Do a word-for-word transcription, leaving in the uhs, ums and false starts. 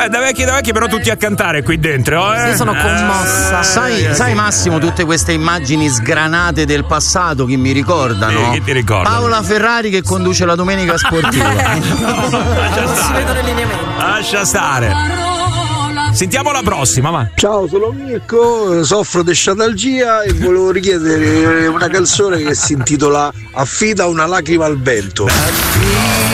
da, da vecchi da vecchi, però tutti a cantare qui dentro. Eh? Io sono commossa. Eh, sai, sai Massimo, tutte queste immagini sgranate del passato che mi ricordano? Sì, che ti ricorda? Paola Ferrari che conduce la domenica sportiva. No, lascia Non si stare. vedono i lineamenti. Lascia stare. Sentiamo la prossima, va. Ciao, sono Mirko, soffro di sciatalgia e volevo richiedere una canzone che si intitola Affida una lacrima al vento.